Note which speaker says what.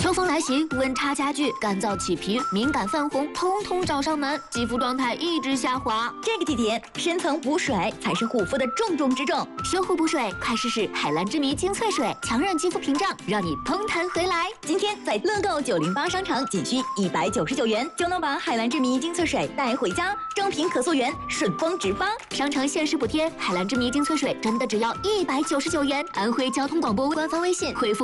Speaker 1: 秋风来袭，温差加剧，干燥起皮、敏感泛红，通通找上门，肌肤状态一直下滑。
Speaker 2: 这个季节，深层补水才是护肤的重中之重。
Speaker 1: 修护补水，快试试海蓝之谜精粹水，强韧肌肤屏障，让你嘭弹回来。
Speaker 2: 今天在乐购908商城，仅需199元就能把海蓝之谜精粹水带回家，正品可溯源，顺丰直发。
Speaker 1: 商城限时补贴，海蓝之谜精粹水真的只要199元。安徽交通广播官方微信回复